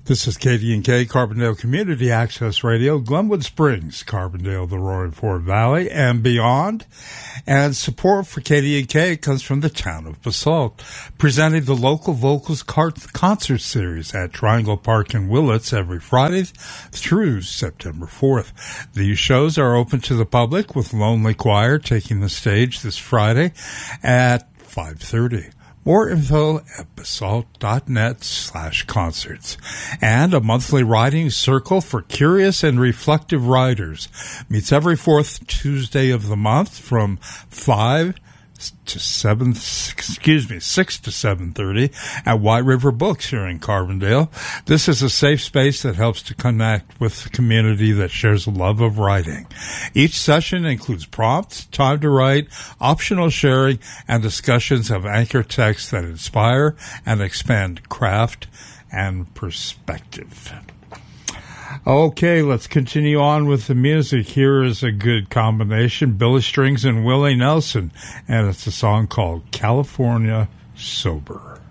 This is KDNK, Carbondale Community Access Radio, Glenwood Springs, Carbondale, the Roaring Ford Valley, and beyond. And support for KDNK comes from the town of Basalt, presenting the local vocals concert series at Triangle Park in Willits every Friday through September 4th. These shows are open to the public, with Lonely Choir taking the stage this Friday at 5:30. More info at basalt.net/concerts. And a monthly writing circle for curious and reflective writers meets every fourth Tuesday of the month from 6 to 7:30 at White River Books here in Carbondale. This is a safe space that helps to connect with the community that shares a love of writing. Each session includes prompts, time to write, optional sharing, and discussions of anchor texts that inspire and expand craft and perspective. Okay, let's continue on with the music. Here is a good combination, Billy Strings and Willie Nelson, and it's a song called California Sober.